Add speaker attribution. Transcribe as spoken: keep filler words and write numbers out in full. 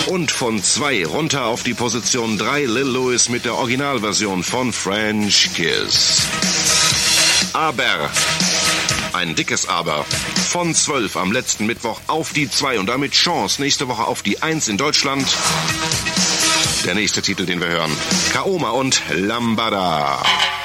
Speaker 1: Und von zwei runter auf die Position drei Lil Louis mit der Originalversion von French Kiss. Aber, ein dickes Aber, von zwölf am letzten Mittwoch auf die zwei und damit Chance nächste Woche auf die eins in Deutschland. Der nächste Titel, den wir hören, Kaoma und Lambada.